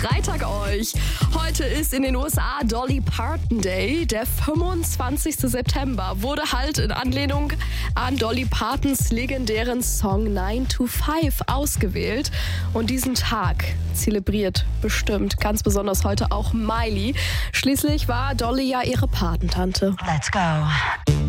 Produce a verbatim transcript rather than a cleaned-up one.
Freitag euch. Heute ist in den U S A Dolly Parton Day. Der fünfundzwanzigster September wurde halt in Anlehnung an Dolly Partons legendären Song nine to five ausgewählt. Und diesen Tag zelebriert bestimmt ganz besonders heute auch Miley. Schließlich war Dolly ja ihre Patentante. Let's go.